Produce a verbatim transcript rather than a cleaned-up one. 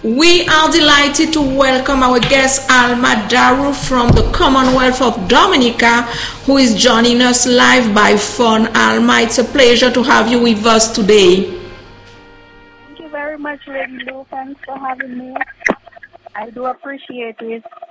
We are delighted to welcome our guest Alma Daru from the Commonwealth of Dominica, who is joining us live by phone. Alma, it's a pleasure to have you with us today. Thank you very much, Lady Lou. Thanks for having me. I do appreciate it.